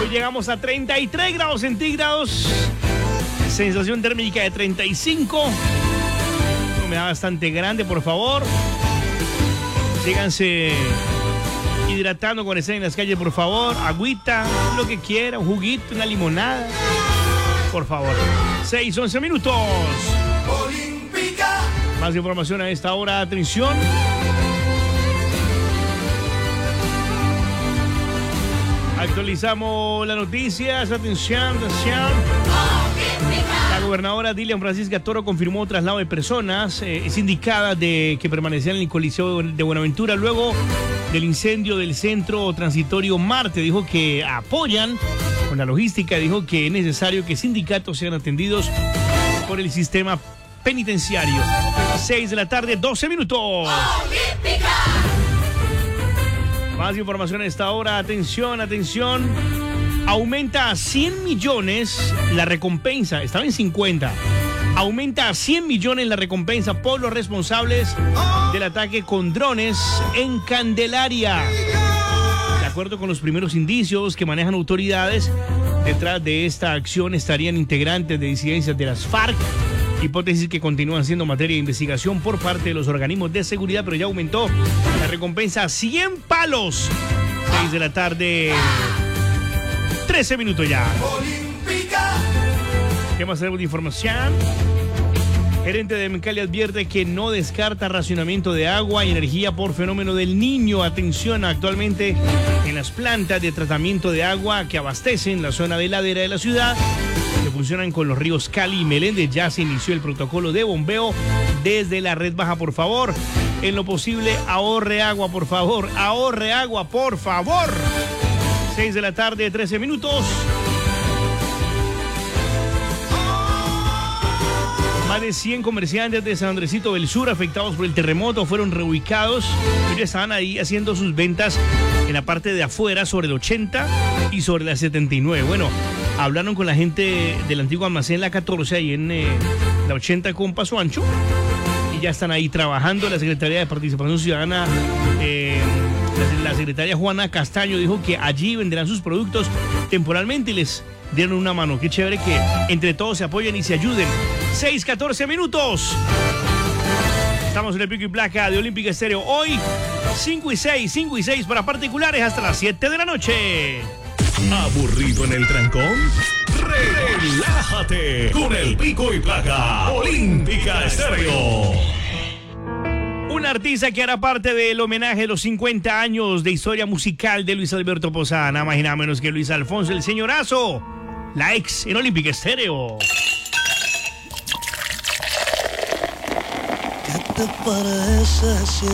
Hoy llegamos a 33 grados centígrados. Sensación térmica de 35. Humedad bastante grande, por favor. Síganse hidratando cuando estén en las calles, por favor. Agüita, lo que quiera, un juguito, una limonada. Por favor. 6:11 minutos. Olímpica. Más información a esta hora. Atención. Actualizamos las noticias. Atención. La gobernadora Dilian Francisca Toro confirmó traslado de personas. Es indicada de que permanecían en el Coliseo de Buenaventura luego del incendio del centro transitorio Marte. Dijo que apoyan con la logística. Dijo que es necesario que sindicatos sean atendidos por el sistema penitenciario. 6 de la tarde, 12 minutos. Olímpica. Más información a esta hora. Atención. Aumenta a 100 millones la recompensa. Estaba en 50. Aumenta a 100 millones la recompensa por los responsables del ataque con drones en Candelaria. De acuerdo con los primeros indicios que manejan autoridades, detrás de esta acción estarían integrantes de disidencias de las FARC. Hipótesis que continúan siendo materia de investigación por parte de los organismos de seguridad, pero ya aumentó la recompensa a 100 palos. 6 de la tarde, 13 minutos ya. Olímpica. ¿Qué más tenemos de información? Gerente de Mencali advierte que no descarta racionamiento de agua y energía por fenómeno del Niño. Atención, actualmente en las plantas de tratamiento de agua que abastecen la zona de ladera de la ciudad, que funcionan con los ríos Cali y Meléndez, ya se inició el protocolo de bombeo desde la red baja. Por favor, en lo posible, ahorre agua, por favor. Ahorre agua, por favor. 6 de la tarde, 13 minutos. Más de 100 comerciantes de San Andresito del Sur afectados por el terremoto fueron reubicados. Ellos estaban ahí haciendo sus ventas en la parte de afuera, sobre el 80 y sobre la 79. Bueno, hablaron con la gente del antiguo almacén La 14, ahí en la 80 con Paso Ancho. Y ya están ahí trabajando. La Secretaría de Participación Ciudadana, la secretaria Juana Castaño, dijo que allí venderán sus productos temporalmente y les dieron una mano. Qué chévere que entre todos se apoyen y se ayuden. 6:14 minutos. Estamos en el pico y placa de Olímpica Estéreo. Hoy 5 y 6 para particulares hasta las 7 de la noche. ¿Aburrido en el trancón? Relájate con el pico y placa Olímpica Estéreo. Un artista que hará parte del homenaje de los 50 años de historia musical de Luis Alberto Posada, nada más y nada menos que Luis Alfonso el Señorazo, la ex en Olímpica Estéreo. ¿Qué te parece si